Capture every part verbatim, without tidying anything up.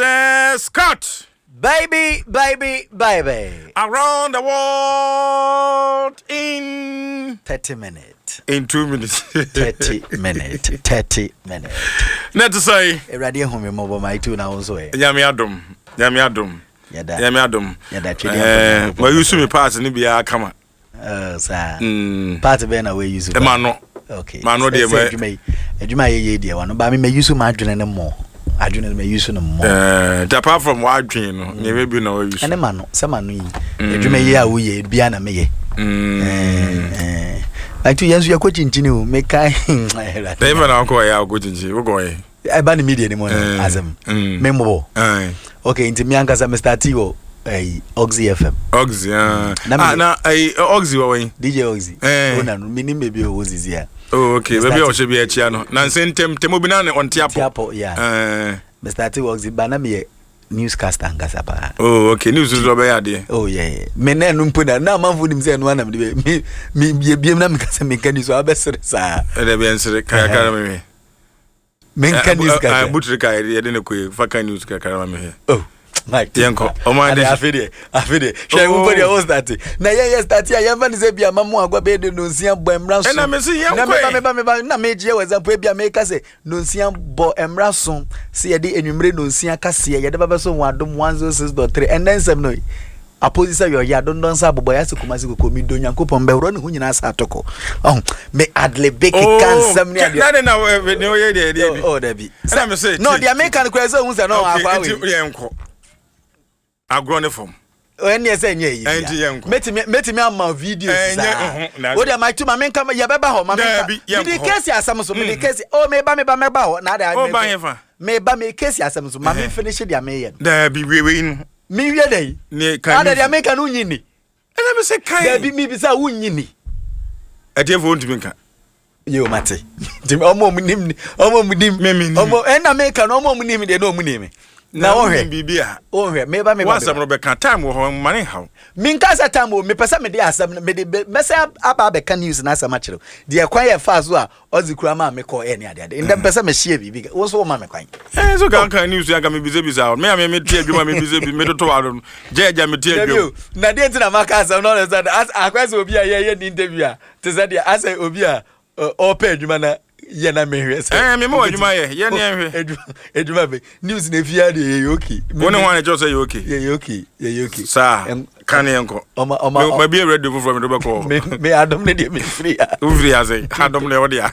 say Scott. Baby, baby, baby. Around the world in thirty minutes. In two minutes. thirty minutes. thirty minutes. Not to say. Eradi home mobile my two now also. Yami Adam. Yami Adam. Yada. Yami Adam. Yada. Eh, but you see me pass ni biya kama. Uh, sir. Mm. Part be na we use. E ma no. Okay. Ma no dey me. Edwuma edwuma ye ye dey one, but me me use my adwene no more. Adwene me use no more. Eh, apart from what adwene no, me maybe no use. Ene ma no, se ma no yi. Edwuma ye a wo ye bia na me ye. Mm. Eh. Like two years you go chinchini o, me kai. Dey even na ko ya go chinchini, wo go ye. I ban the media anymore azem. Me mo. Eh. Okay, into me ankasa me start yo eh Oxy F M. Oxy ah. Ah na eh Oxy wa wen. D J Oxy. Eh. Ona no me ni me bi o zizi ya. Oh okay, baby o she bi e chia no. Na sentem temo bi na ne on tiapo. Tiapo yeah. Eh. Me start Oxy ba na me newscaster ngasa pa. Oh okay, news zo be ya de. Oh yeah. Me na no mpo na na manfo nim se no na me me me biem na me kasa me kan so abesere sa. E de bi ensere kaya kaya me. Men kan news ka. Ah butrika ye de ne ko faka news ka kara me he. Oh. Mike Yanko o ma de afide afide she wo body o start na ye ye start ya yamba ni se bia mamu agwa be de no nsia bo emra so na me se yanko na me ba me ba me ba na me je example e bia me ka se no nsia bo emra so se ye de enwumre no nsia ka se ye de ba so wadom one oh six point three and then sem no opposite your ya don don sa bobo ya se kuma se ko mi do nyankopon be wro ne hu nyina sa atoko oh me adle beke kan sem ne ade na na ne o ye de de oh da bi na me se no the american kwa se hu se no akwa we yanko agrone form when you say nye yi meti meti me am videos sa o dey my two ma men come ye beba ho ma men me di case asam so me di case o me ba me ba me ba ho na da o ba hefa me ba me case asam so ma men finish dia me ye da bi we we no me wie dey ne kan ada dia me kan unyini e na me say kan da bi mi bi sa unyini e dey for ntimi kan yo mate dim omo mu nim omo mu dim omo e na me kan omo mu nim de no mu nim na o hwe bibia o hwe me ba me ba wasam no be kan time wo ho mane haw min ka sa time wo me pesa me de asam me de mesa aba be kan news na asam akire de kwan ye fa so a ozikura ma me ko e ne ade ade ndem pesa me hie bibi wo so ma me kwan eh so kan kan news ya ga me bize bize me me me tie adwuma me bize bi me to to ado jeja me tie adwuma na de ntina maka asam no le say akwese obi a ye ye ni interview a te say de asa obi a o pa adwuma na ye na me hwe eh me mo adwuma ye ye ne hwe adwuma be news na fia de ye okay woni wan just say okay ye okay ye okay sa kan yenko oma oma me be ready for me do be call me me adom ne de me free a u free as adom ne odi a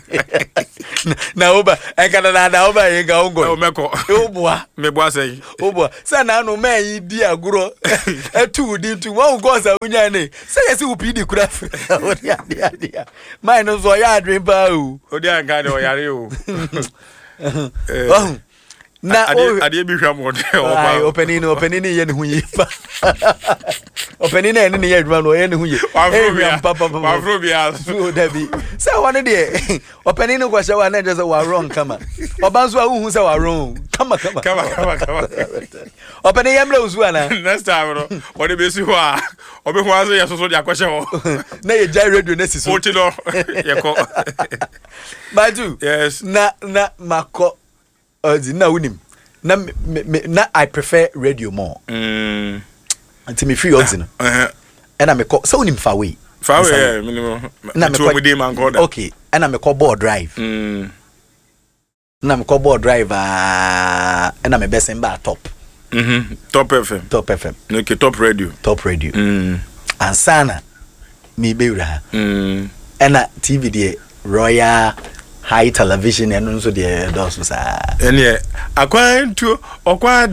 na oba e kana na na oba ye ga ongo o meko o bua me bua say o bua sa na no me yi di aguro etu di tu won go sa unya ne say yes u pidi kura o dia dia dia mai no so ya adwen pa o o dia ga de o yare o eh na ade ade bi hwa mo de o ba opening opening ye ne hu yi pa opening na ne ye adwa no ye ne hu yi eh papa papa afrobia so dabi say one de opening no kwasha wa na just wa wrong kama obanso a hu say wa wrong kama kama kama kama kama opening yamle uzu ana next time no o de be si ho a obi ho aso ye so so de akwasha ho na ye jai radio na si so oti no ye ko Badu yes na na mako Odi na unim na me, na I prefer radio more. Mm. Until me free odds no. Eh. And I me call so unim far away. Far away minimum. Na me call me man call. Okay. And I me call board drive. Mm. Na me call board drive uh, and I me best in bar top. Mhm. Top F M. Top F M. Okay, top radio. Top radio. Mm. And sana me be ura. Mm. And na T V de Royal High Television and also the doors was ah ene akwan tu okwan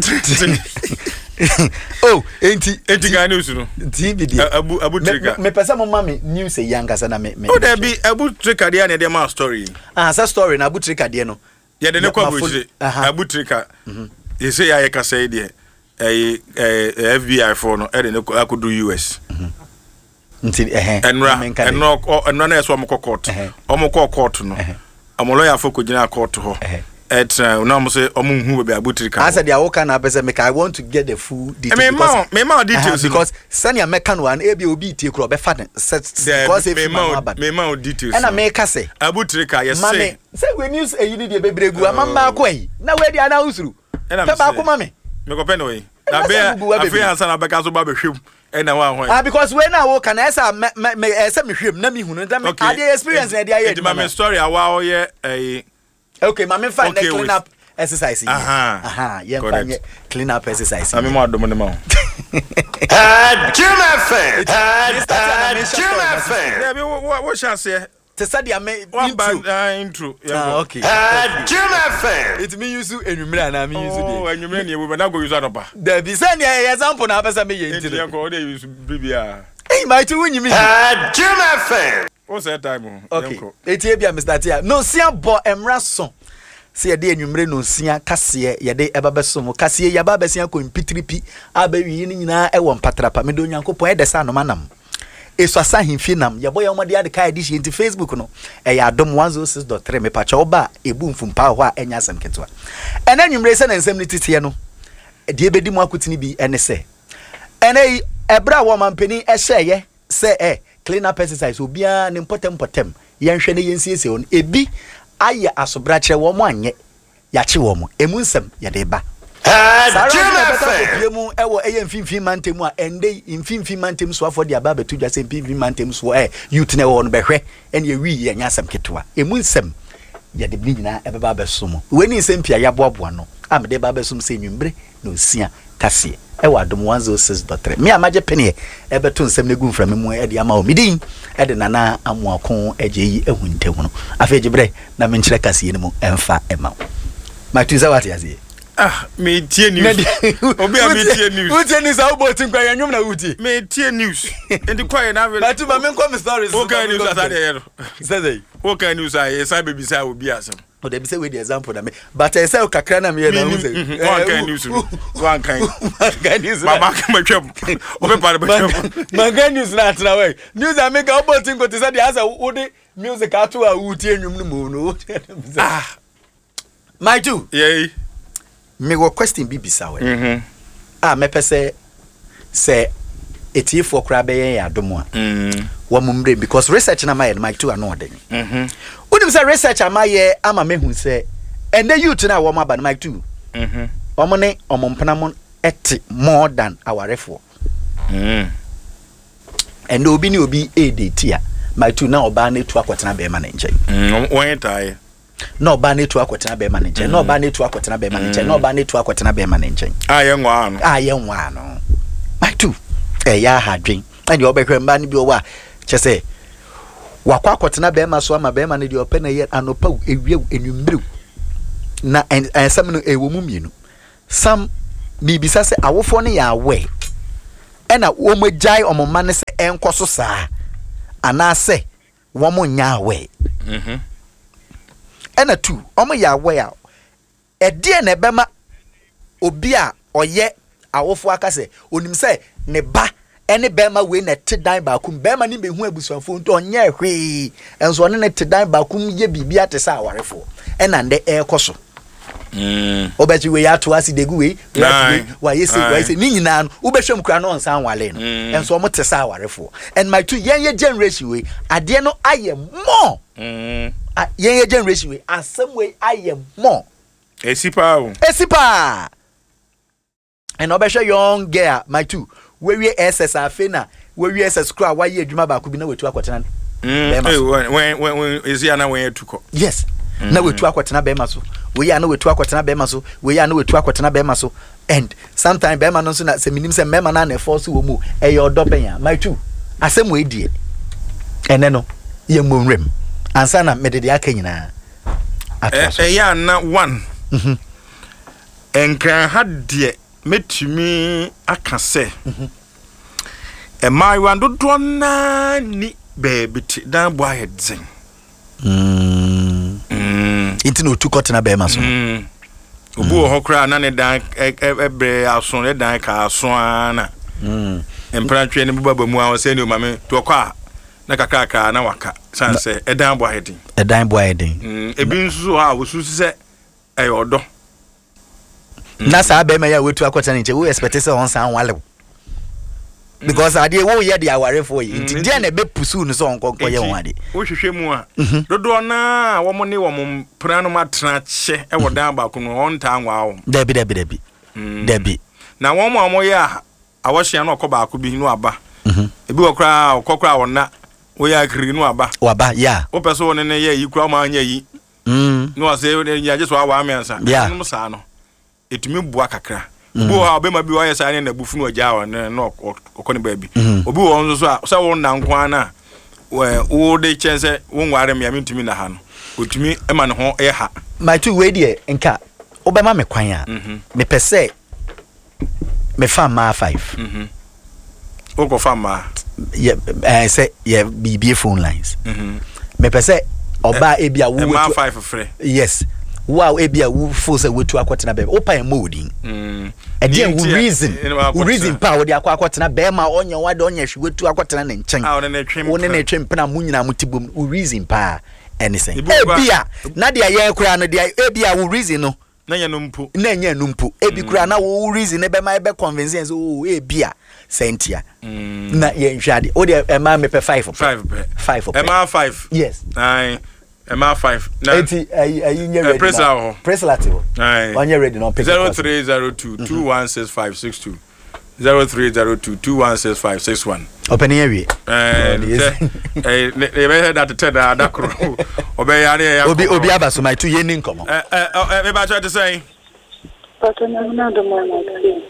oh enti enti ga news no T V de abu abu trigger me pesa mo mami news e yanga sana me o da bi abu trigger de na de ma story ah sa story na abu trigger de no ye de ne kwa buchire abu trigger ye say ya ka say de eh F B I for no e de ne akodu U S nti eh enra enra enra na eso mo court o mo court no am lawyer for ko gina court ho et na mo say o mo hu be abutiri ka asa dia wo kana pese me I want to get the full details me ma me ma details because senior mekan one e be obi tie kro be fa because if me ma me ma details and me ka say abutiri ka yes say say we news e yini de bebregu amamba ko yi na we dia na usuru pe ba ko ma me me ko pen we na be afi ansa na be ka so ba be hwem e na wa ho ah because when I wo can esa me me esa me hwem na me hunu na me ade experience na dia ye ma me story awa o ye eh okay ma me find the clean up exercise aha aha ye find clean up exercise ami mo adom ne ma ah Jim F M ah Jim F M na be wo chance te said ya me intro intro ah okay ah Jim F M it me use enumere na me use dey oh enumere ne we na go use adopa there be say na example na pesa me ye intro ko dey use bibia eh my tu wunyi me ah Jim F M what's that time okay etie bia Mister Tia no sia bo emra so se ye de enumere no sia kase ye de ebabeso mo kase ye ba besia ko mpitiripi abawi ni nyina e wo mpatrapa me do nyankopon e de sa no manam eso asahimfi nam ye boy omode ade kai di into Facebook no e ya dom one oh six dot three me pa cha oba ebu mfumpa ho a enya asem ketwa ena nwumre se na nsem ni titiye no de ebedi mu akutini bi ene se ena yi ebra wo mampani e hyeye se eh clean up exercise obia ne potem potem ye nhwe ne yensiese on ebi aye asobra kire wo mo anye ya che wo mo emu nsem ye de ba ah Jim mu ewo eye mfimfim mantem a ende mfimfim mantem so afọ de aba betu dwa se mfimfim mantem so eh youth na wo no behwe ene ye wi ye nya asem ketwa emu nsem ye de bi nyina e beba besom weni nsem pia ya boaboa no amde ba besom se nwumbre na osia kase e wa dom one oh six dot three me amaje pene e beto nsem na gu mfra me mu e de ama o midin e de nana amoakon ejeyi ehunte no afejibre na me nkyere kase ni mu emfa ema ma tu za wati azie ah me tie news obi a me tie news utie news how about nkwa ya nwum na utie me tie news ndi kwa na we but ma me nkwa me stories okay news asade yero say okay news aye say baby say obi asem o de be say we the example na me but I say kakra na me na hu say one kind news one kind kind news mama ka ma twem o be pare be twem ma kind news na tra we news a me ka about nko te say the asa wo de music ato a utie nwum no mo no ah my two yeah me go question bibisa we mhm ah me pese say etiefo kra be yen adom a mhm wo mumre because research na my my two ano den mhm unim say research amaye ama mehu say ende youth na wo maba my two mhm omo ne omo mpana mo et more than our refo mhm ende obi ni obi e date a my two na oba na tu akwetena be ma na nchen mhm won tai no ba na tu akwetena be ma na nchen no ba na tu akwetena be ma na nchen no ba na tu akwetena be ma na nchen aye nwa ano aye nwa ano my two eh ya hadwen ande obehwe mba ni bi o wa chese wakwa akwetena be ma so ama be ma na di ope na ye anopa ewie enwumbre na ensam no ewo mu mienu sam bibisa se awofo ne ya we ena wo magai omoma ne se enkoso saa ana se wo mo nya we mhm ena tu omo ya we a ede na bema obi a oye awofo aka se onim se ne ba ene bema we na tedan ba kum bema ni behu abusuafo nto onye hwe enso ne ne tedan ba kum ye bibia te sa awarefo ena nde ekoso mm obechi we ya to asidegu we wa yesi wa yesi ni nyina no ubehwem kura no nsan wale no enso omo te sa awarefo and my two yen generation we ade no aye more mm yen generation we asem we aye more esipa o esipa and obehwe young girl my two we we S S afena we we S S kura wa ye adwuma ba ko bi na wetu akotena mm when when when is ya na when etuko yes na wetu akotena be ma so we ya na wetu akotena be ma so we ya na wetu akotena be ma so and sometimes be ma no so na se minim se mema na na force wo mu e ye odoben ya my two asem we die ene no ye monrem ansa na medede aka nyina eh eh ya na one mhm enkan ha de metumi aka se mhm e mai wan dodo na ni baby ti dan boy headzen mm mm intino tu kotena be ma so mm obu ho kra na ne dan ebre aso ne dan ka aso ana mm empratwe ne baba mu a se ne o mame to kwa na kakaka na waka sanse e dan boy heading e dan boy heading mm ebi nso ha wo su se e yodo na sa be ma ya wetu akotena nche we expect say on san wale because ade wo ye de aware for yi nti dia na be pusu no so onkonko ye won ade wo hwehwe mu a dodo na wo mo ne wo mo prano matena che e wo dan ba ko no on ta anwa wo da bi da bi da bi Debbie. Now one more year, I was here no koba could be no aba. A big cry or cockra or not. We are green no aba. Waba, yeah. O person in a year you cry my ye. No, I say you just want one answer. Yeah, Musano. It me buakakra. Bo ha be ma bi wa sign na bufu no ja no okoni baby. Obi wo nso so a so won na nkwan na wo de chance wo nware me amintumi na ha no. Otumi e ma ne ho e ha. My two way there nka obema me kwan a. Me pese me fam ma five. Mhm. O go fam ma. Yeah, I say yeah B B phone lines. Mhm. Me pese oba ebia wo ma five free. Yes. Wow, ebia wo force wetu akwatena be. Opa e modin. Mm. E dey wo reason. Wo reason pa wo dey akwa akwatena be ma onye wade onye hwetu akwatena ne nchen. Ah, one na twem. One na twem pena munyina mutibom. Wo reason pa anything. Ebia na dey aye kura no dey ebia wo reason no. Na nya no mpu. Na nya no mpu. Ebi kura na wo reason e be ma e be convince so oh ebia sentia. Mm. Na ye nhwade. O dey e ma me pe five. five. five. E ma five. Yes. Nine. M R five. Na eti ayi ayi nye ready. Press out. Press lateral. Aye. Onye ready no pick. zero three zero two two one six five six two. zero three zero two two one six five six one. Open here we. Eh, eh, they be that ten da da kro. Obe ya ne ya. Obi obi abaso my two ye ni nkomo. Eh eh eh me ba try to say. But na na do mo na.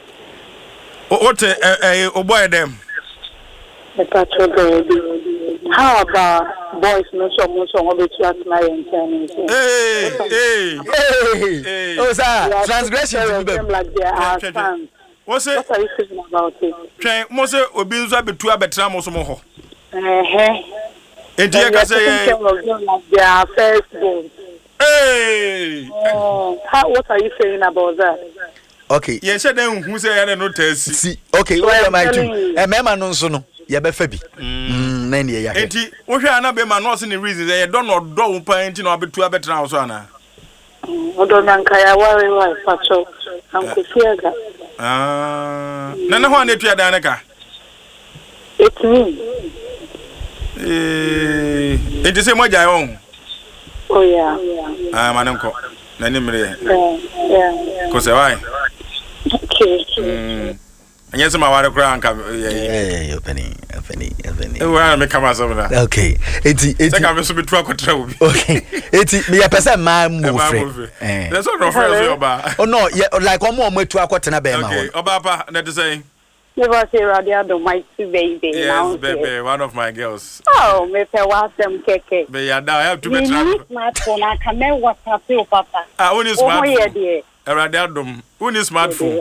O te eh eh o boy dem. The patrol baby. How about boys no so mo so go to at my intern. Hey, hey, hey, hey. Oh sir, transgression to them like they are fans. What's it? What are you thinking about it? Try mo say obi nso abetu abetra mo so mo ho. Eh eh. Enti e ka say they are first born. Hey. Oh, how what are you saying about that? Okay. Ye say den hu say ya no test. See, okay, what am I to? E mema no nso no. Ya be fa bi. Mm, na ne ya. Enti wo hwe ana be ma no se ne reason e do no do wo pa enti na obetu abetra so ana. Odo na nka ya ware wa pacho. Anko fiaga. Ah, na na ho ana tu ada naka. It's me. Eh, enti se mo jai on. Oh yeah. Ah, manenko. Na ni mre. Yeah. Yeah. Ko se wai. Okay. Mm. Anya se ma ware kra anka eh opening opening opening. E wa me kama so na. Okay. Eti eti. Se ka me so betu akotra obi. Okay. Eti me ya pese ma mu free. Eh. That's what of friends oba. Oh no, yeah, like omo omo etu akotena be ma. Okay. Oba pa, let us say. Never say Radio my baby. Yes, baby, one of my girls. Oh, me pe wasem keke. Be ya da, I have to be travel. Smartphone, I can make WhatsApp you, Papa. Ah, when is smartphone? Eradadum. When is smartphone?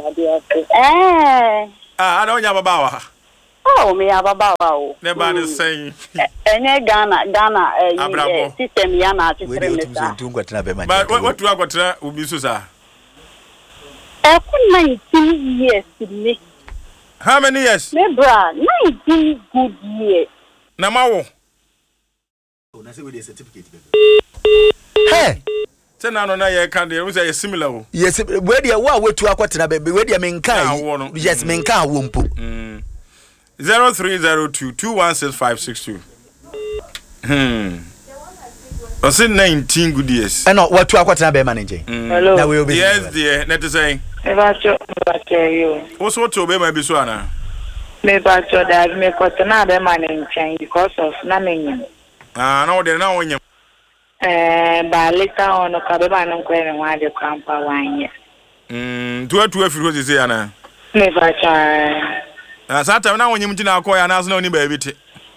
Eh. Ah, I don't have a bawa. Oh, me have a bawa. The man is saying. Enye Ghana, Ghana, eh, system yana to three. But what do I got to be Susa? I put nineteen years to me. How many years? Me bra, nineteen good years. Namawo. Oh, na say we dey certificate baby. Hey. Say na no na ye kan dey, we say similar. Yes, we dey wa wetu akwatena baby, we dey menka. Yes, menka wo mpo. Mm. zero three zero two two one six five six two. Hmm. I say nineteen good years. Eh no, wetu akwatena be manager. Hello. Na we obi. Yes, dear. Let us say. Me ba cho, me ba tell you. What's what to be my bisu ana? Me ba cho that me kwatena be manager because of na menyim. Ah, no dey na wonyem. Eh, ba later on ka be ba no kwere nwa de kwampa wanye. Mm, tu atu afiri ho sisi ana. Me ba cha. Ah, sa time na wonyem ti na akoya na aso na oni ba bi ti.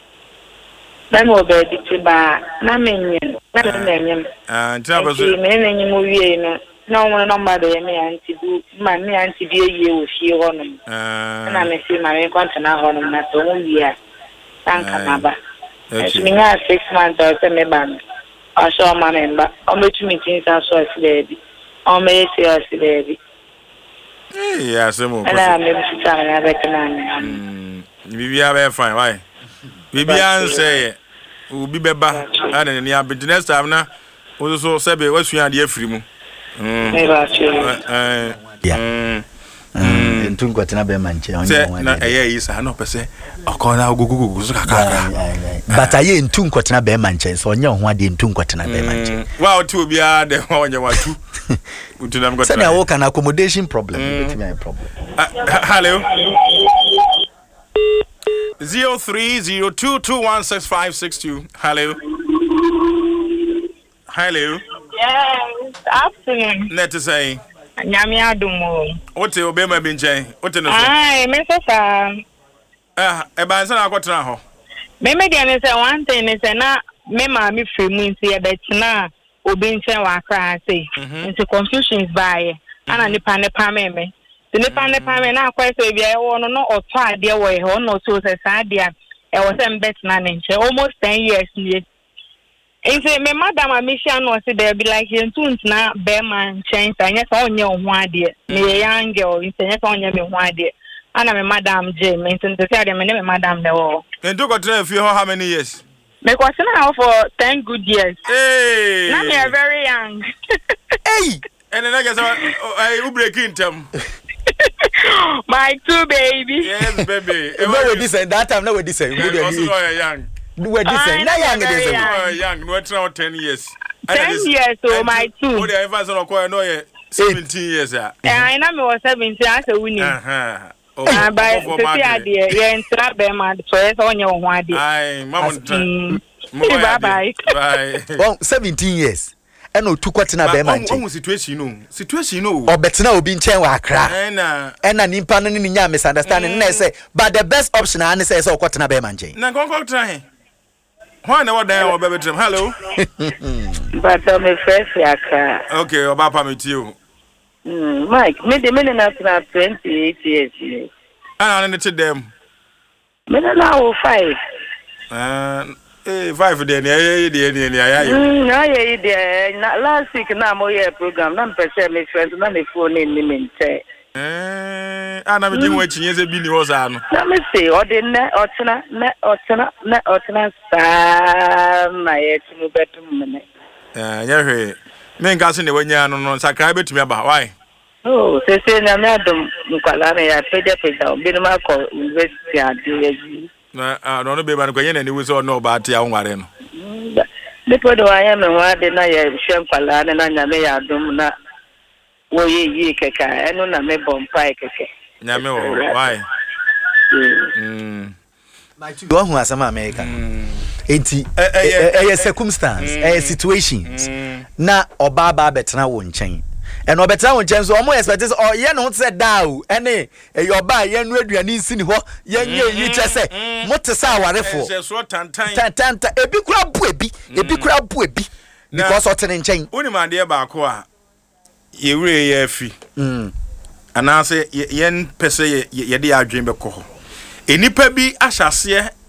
Na mo ba bi ti ba na menyim. Na menyim. Ah, ti na ba so. Me menyim wie no. No one number de me anti do ma me anti bi ye wo fie honum. Ah. Na me si ma me kwanta na honum na to mu bia. Tanka na ba. Okay. Me nya six months or se me ban. I saw my member. O me tu meetings so as baby. O me see as baby. Eh, yeah, se mo. Na me bi ta na be kana. Mm. Bibia be fine, why? Bibia say obi beba ana ni abidi next time na wo so se be wasua de afiri mu. Mm. Eh, yeah. Mm. ntu nkwatena be manche onye na eye yi sa na opese akona ogugugugu so kakaka but aye ntu nkwatena be manche so onye ho ade ntu nkwatena be manche wa otu obi a de onye watu utuna mkwatena say na wo kan accommodation problem it be a problem. Hello zero three zero two two one six five six two. Hello. Hello. Yes, afternoon. Net to say. Nyami adumo. What you be my binche? What no? Ai, me so sa. Ah, e ba nsa na akwatra ho. Me me dey say one thing is na me ma me free mu nti e betina obi nche wa kra say. Nti confusions by. Ana nipa nipa me me. The nipa nipa me na akwa say bia e wo no no oto ade wo e ho no so say sa ade e wo say betina ne nche almost ten years ni. Inse me madam amisha no say there be like you tunt na be man change anya so onye ho ade me young girl inse anya so onye me ho ade ana me madam je me inse say ade me me madam ne wo ento ko try fi how many years me question how for ten good years. Hey, now me are very young. Hey, and then I guess I will break in them. My two baby. Yes, baby. No we this that time no we this we dey young. We this na young this young no try ten years. ten years so my two. Oh, the advance on ko no ye seventeen years ah. Eh, I na me was seventeen as a winning. Uh-huh. Oh, ah, by the idea, yeah, and be mad so it's on your one day. Aye, mama. Bye bye. Bye. Well, seventeen years. And no two kwatena be man. Omo situation no. Situation no. Or betena obi nchen wa akra. Eh na. Eh na nimpa no ni nya misunderstanding na say but the best option na say say kwatena be man nchen. Na konko try. Why na what dan oba betrim. Hello. But I'm a fresh yakra. Okay, oba pa me tio. Mm, Mike, me the me na twenty-eight years. Ah, na need them. Me na now five. Uh, eh five dey na eh dey dey dey ayi. Mm, na ye dey na last week na mo ye program na mpese me friend na me phone ni me nche. Eh, ana me dinwo chinye se bi ni wo sa no. Na me say o de na otena na otena na otena sa na ye timu betum me. Eh, nya hwe. Me nka se ne wanya no no sakra betumi aba. Why? Oh, se se na me adom nkwala na ya peja peja obi no ma ko university ade na ah no no be ba no kwanye na ni wo so no ba ate a nware no. Depo do aya me wa de na ya hwe nkwala na nya me ya adom na wo ye yi keka eno na me bompai keke. Nya me wo why? Mm. My two go hu asama America. Enti eh circumstance eh situations na oba ba betena wo nchen and obetena wo nchen so omo expect oh ye no say daw ene e oba ye no aduani nsi ni ho ye nye yi che se motesa awarefo Se so tantan tantanta ebi kura bu ebi ebi kura bu ebi because otene nchen oni ma de ba ko a ye wure ye afi mm ana se yen pese ye ye de adwen be ko ho enipa bi ahyase